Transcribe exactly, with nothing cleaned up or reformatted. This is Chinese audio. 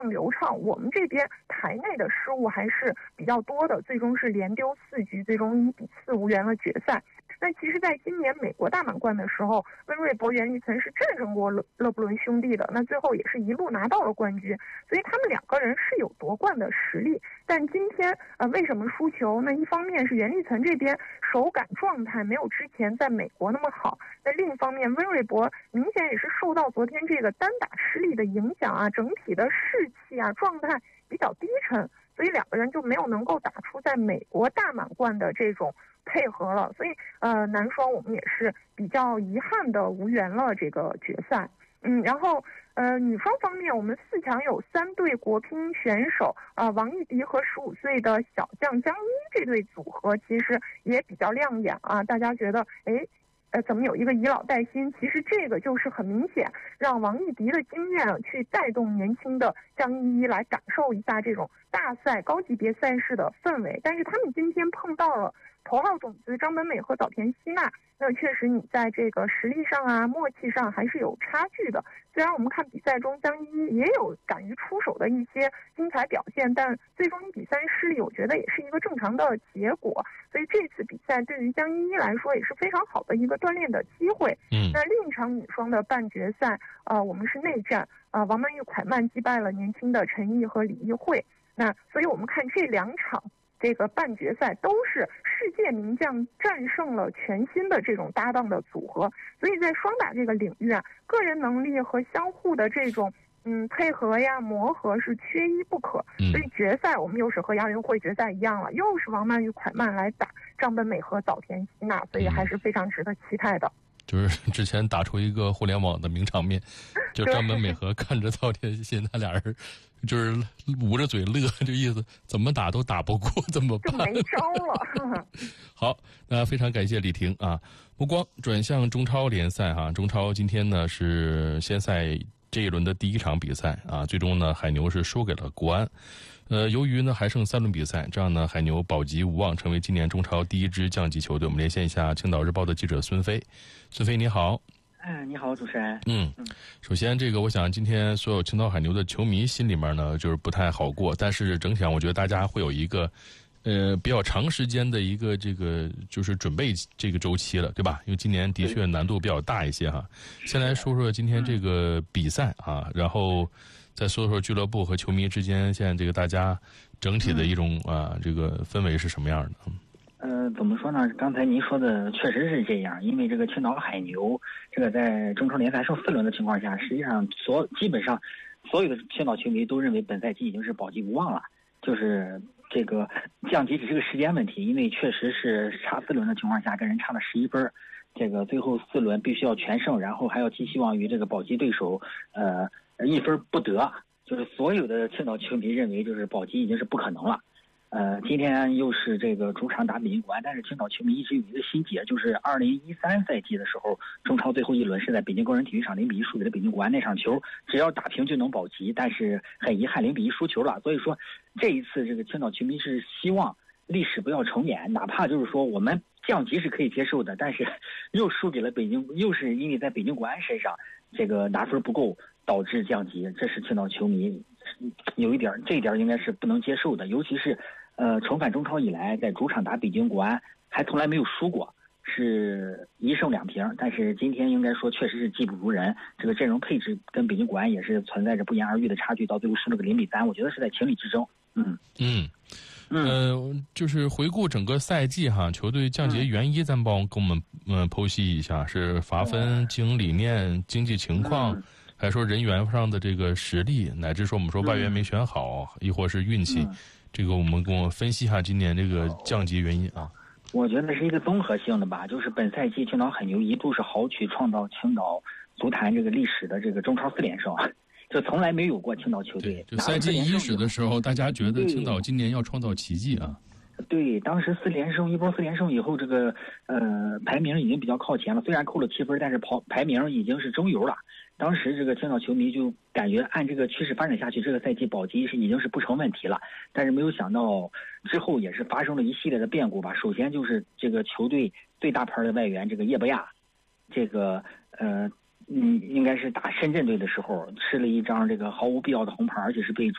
流畅，我们这边台内的失误还是比较多的，最终是连丢四局，最终一比四无缘了决赛。那其实在今年美国大满贯的时候，温瑞博、袁立岑是战胜过勒勒布伦兄弟的，那最后也是一路拿到了冠军，所以他们两个人是有夺冠的实力。但今天呃为什么输球？那一方面是袁立岑这边手感状态没有之前在美国那么好，那另一方面温瑞博明显也是受到昨天这个单打失利的影响啊，整体的士气啊状态比较低沉，所以两个人就没有能够打出在美国大满贯的这种配合了，所以呃男双我们也是比较遗憾的无缘了这个决赛。嗯，然后呃女双方面，我们四强有三对国乒选手啊、呃，王艺迪和十五岁的小将江一这对组合其实也比较亮眼啊，大家觉得哎。呃，怎么有一个以老带新？其实这个就是很明显，让王艺迪的经验去带动年轻的江一一来感受一下这种大赛高级别赛事的氛围。但是他们今天碰到了头号种子张本美和早田希娜，那确实你在这个实力上啊、默契上还是有差距的。虽然我们看比赛中江一一也有敢于出手的一些精彩表现，但最终一比三失利，我觉得也是一个正常的结果。所以这次比赛对于江一一来说也是非常好的一个锻炼的机会。 嗯， 那另一场女双的半决赛，呃，我们是内战，呃，王曼玉、蒯曼击败了年轻的陈毅和李易慧。那所以我们看这两场这个半决赛都是世界名将战胜了全新的这种搭档的组合，所以在双打这个领域啊，个人能力和相互的这种嗯配合呀磨合是缺一不可。所以决赛我们又是和亚运会决赛一样了，又是王曼玉、蒯曼来打张本美和早田希娜，所以还是非常值得期待的。 就是之前打出一个互联网的名场面，就张本美和看着早田希娜俩人就是捂着嘴乐，这意思怎么打都打不过，怎么办？ 就没招了。 好，那非常感谢李婷啊。目光转向中超联赛哈，中超今天呢是先赛这一轮的第一场比赛啊，最终呢海牛是输给了国安。呃，由于呢还剩三轮比赛，这样呢海牛保级无望，成为今年中超第一支降级球队。我们连线一下青岛日报的记者孙飞。孙飞你好。 哎，你好，主持人。 嗯，首先这个我想今天所有青岛海牛的球迷心里面呢就是不太好过，但是整体上我觉得大家会有一个呃比较长时间的一个这个就是准备这个周期了，对吧？因为今年的确难度比较大一些哈。先来说说今天这个比赛啊，然后再说说俱乐部和球迷之间现在这个大家整体的一种啊这个氛围是什么样的？ 呃，怎么说呢？刚才您说的确实是这样，因为这个青岛海牛这个在中超联赛剩四轮的情况下，实际上所基本上所有的青岛球迷都认为本赛季已经是保级无望了，就是这个降级只是个时间问题，因为确实是差四轮的情况下跟人差了十一分，这个最后四轮必须要全胜，然后还要寄希望于这个保级对手呃一分不得，就是所有的青岛球迷认为就是保级已经是不可能了。呃，今天又是这个主场打北京国安，但是青岛球迷一直有一个心结，就是二零一三赛季的时候，中超最后一轮是在北京工人体育场零比一输给了北京国安，那场球只要打平就能保级，但是很遗憾零比一输球了。所以说这一次这个青岛球迷是希望历史不要重演，哪怕就是说我们降级是可以接受的，但是又输给了北京，又是因为在北京国安身上这个拿分不够导致降级，这是青岛球迷有一点这一点应该是不能接受的，尤其是呃，重返中超以来，在主场打北京国安还从来没有输过，是一胜两平。但是今天应该说确实是技不如人，这个阵容配置跟北京国安也是存在着不言而喻的差距，到最后输了个零比三，我觉得是在情理之中。嗯嗯嗯，呃，就是回顾整个赛季哈，球队降级原因，咱帮跟我们嗯剖析一下，是罚分、经营理念、经济情况。嗯，还说人员上的这个实力，乃至说我们说外援没选好，亦、嗯、或是运气。嗯，这个我们跟我分析一下今年这个降级原因啊。 我觉得是一个综合性的吧，就是本赛季青岛海牛一度是豪取创造青岛足坛这个历史的这个中超四连胜，就从来没有过青岛球队。 就赛季伊始的时候，大家觉得青岛今年要创造奇迹啊。 对，当时四连胜，一波四连胜以后，这个呃排名已经比较靠前了，虽然扣了七分，但是跑排名已经是中游了。当时这个青岛球迷就感觉按这个趋势发展下去，这个赛季保级是已经是不成问题了。但是没有想到之后也是发生了一系列的变故吧。首先就是这个球队最大牌的外援这个叶伯亚，这个呃嗯应该是打深圳队的时候吃了一张这个毫无必要的红牌，而且是被